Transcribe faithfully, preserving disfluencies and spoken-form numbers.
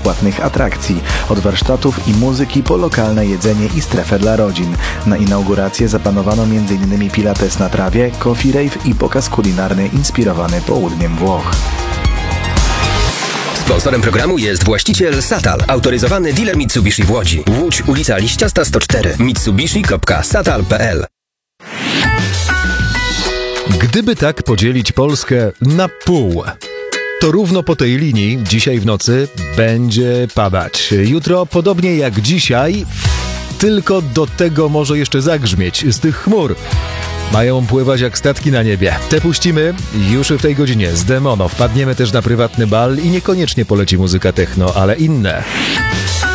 bezpłatnych atrakcji, od warsztatów i muzyki po lokalne jedzenie i strefę dla rodzin. Na inaugurację zaplanowano między innymi pilates na trawie, coffee rave i pokaz kulinarny inspirowany południem Włoch. Sponsorem programu jest właściciel Satal, autoryzowany dealer Mitsubishi w Łodzi. Łódź, ulica Liściasta sto cztery, mitsubishi kropka satal kropka p l. Gdyby tak podzielić Polskę na pół, to równo po tej linii dzisiaj w nocy będzie padać. Jutro podobnie jak dzisiaj, tylko do tego może jeszcze zagrzmieć z tych chmur. Mają pływać jak statki na niebie. Te puścimy już w tej godzinie z Demono. Wpadniemy też na prywatny bal i niekoniecznie poleci muzyka techno, ale inne.